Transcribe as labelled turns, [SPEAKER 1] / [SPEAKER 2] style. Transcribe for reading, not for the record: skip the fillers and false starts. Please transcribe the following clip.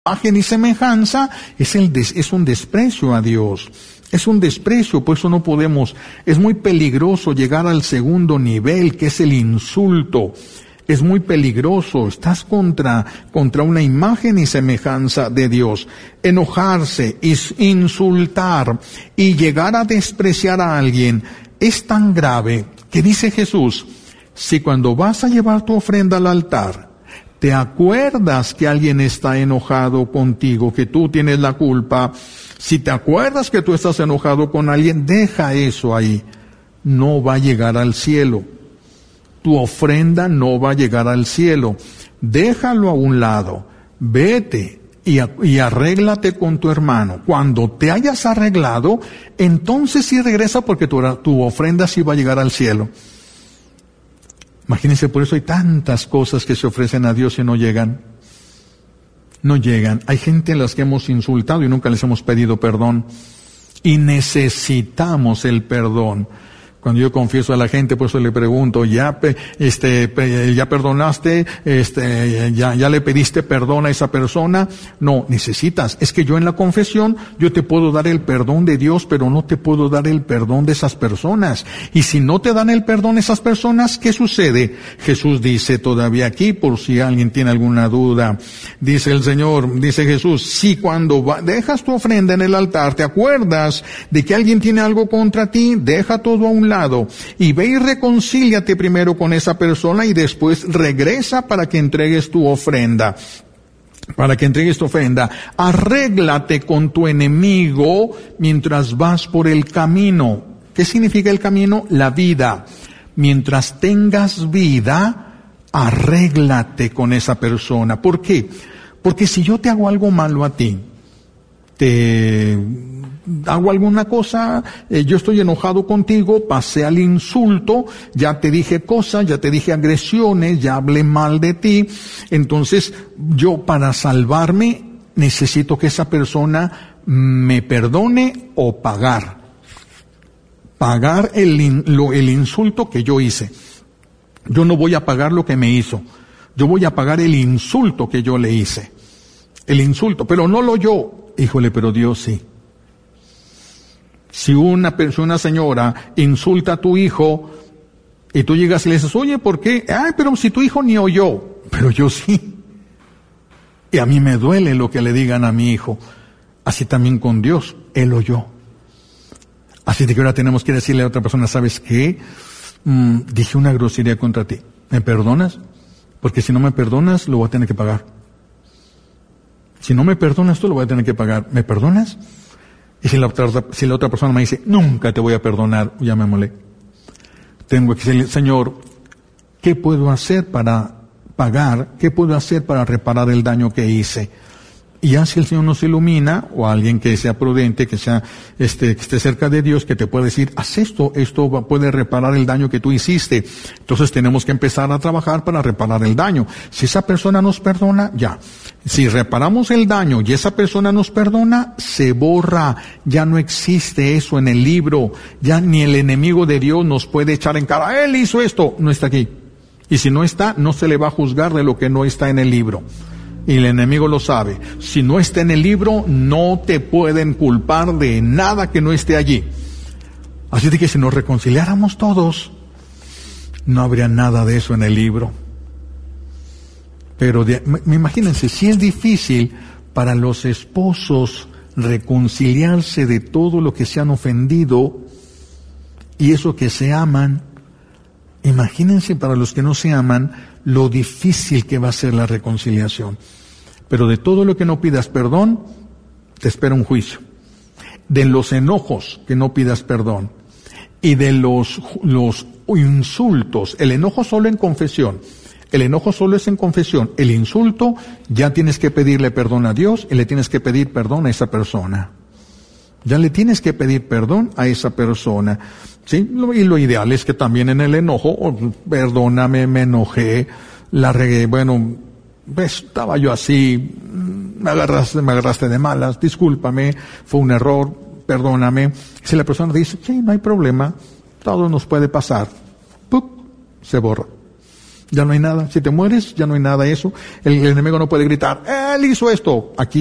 [SPEAKER 1] imagen y semejanza, es un desprecio a Dios. Es un desprecio, por eso no podemos, es muy peligroso llegar al segundo nivel, que es el insulto. Es muy peligroso, estás contra una imagen y semejanza de Dios. Enojarse, insultar y llegar a despreciar a alguien es tan grave que dice Jesús, si cuando vas a llevar tu ofrenda al altar, te acuerdas que alguien está enojado contigo, que tú tienes la culpa, si te acuerdas que tú estás enojado con alguien, deja eso ahí. No va a llegar al cielo. Tu ofrenda no va a llegar al cielo. Déjalo a un lado. Vete y arréglate con tu hermano. Cuando te hayas arreglado, entonces sí regresa porque tu ofrenda sí va a llegar al cielo. Imagínense, por eso hay tantas cosas que se ofrecen a Dios y no llegan. No llegan. Hay gente en las que hemos insultado y nunca les hemos pedido perdón. Y necesitamos el perdón. Cuando yo confieso a la gente, por eso le pregunto, ¿ya perdonaste? ¿Ya le pediste perdón a esa persona? No, necesitas. Es que yo en la confesión, yo te puedo dar el perdón de Dios, pero no te puedo dar el perdón de esas personas. Y si no te dan el perdón esas personas, ¿qué sucede? Jesús dice todavía aquí, por si alguien tiene alguna duda, dice el Señor, dice Jesús, si cuando dejas tu ofrenda en el altar, te acuerdas de que alguien tiene algo contra ti, deja todo a un lado y ve y reconcíliate primero con esa persona y después regresa para que entregues tu ofrenda. Arréglate con tu enemigo mientras vas por el camino. ¿Qué significa el camino? La vida. Mientras tengas vida, arréglate con esa persona. ¿Por qué? Porque si yo te hago algo malo a ti, hago alguna cosa, yo estoy enojado contigo, pasé al insulto, ya te dije cosas, ya te dije agresiones, ya hablé mal de ti, entonces yo para salvarme necesito que esa persona me perdone o pagar el insulto que yo hice. Yo no voy a pagar lo que me hizo, yo voy a pagar el insulto que yo le hice, el insulto, pero no lo yo. Híjole, pero Dios sí. Si una señora insulta a tu hijo y tú llegas y le dices, oye, ¿por qué? Ay, pero si tu hijo ni oyó, pero yo sí. Y a mí me duele lo que le digan a mi hijo. Así también con Dios, Él oyó. Así que ahora tenemos que decirle a otra persona, ¿sabes qué? Dije una grosería contra ti. ¿Me perdonas? Porque si no me perdonas, lo voy a tener que pagar. Si no me perdonas, tú lo voy a tener que pagar. ¿Me perdonas? Y si la otra persona me dice, nunca te voy a perdonar, ya me molé. Tengo que decirle, Señor, ¿qué puedo hacer para pagar? ¿Qué puedo hacer para reparar el daño que hice? Y ya si el Señor nos ilumina, o alguien que sea prudente, que esté cerca de Dios, que te pueda decir, haz esto puede reparar el daño que tú hiciste. Entonces tenemos que empezar a trabajar para reparar el daño. Si esa persona nos perdona, ya. Si reparamos el daño y esa persona nos perdona, se borra. Ya no existe eso en el libro. Ya ni el enemigo de Dios nos puede echar en cara, él hizo esto, no está aquí. Y si no está, no se le va a juzgar de lo que no está en el libro. Y el enemigo lo sabe. Si no está en el libro, no te pueden culpar de nada que no esté allí. Así de que si nos reconciliáramos todos, no habría nada de eso en el libro. Pero imagínense, si es difícil para los esposos reconciliarse de todo lo que se han ofendido y eso que se aman, imagínense para los que no se aman lo difícil que va a ser la reconciliación. Pero de todo lo que no pidas perdón, te espera un juicio. De los enojos que no pidas perdón. Y de los insultos. El enojo solo en confesión. El enojo solo es en confesión. El insulto, ya tienes que pedirle perdón a Dios y le tienes que pedir perdón a esa persona. Ya le tienes que pedir perdón a esa persona. ¿Sí? Y lo ideal es que también en el enojo, perdóname, me enojé, la regué, bueno, estaba yo así, me agarraste de malas, discúlpame, fue un error, perdóname. Si la persona dice, sí, no hay problema, todo nos puede pasar, ¡pup!, se borra. Ya no hay nada. Si te mueres, ya no hay nada de eso. El enemigo no puede gritar, él hizo esto. Aquí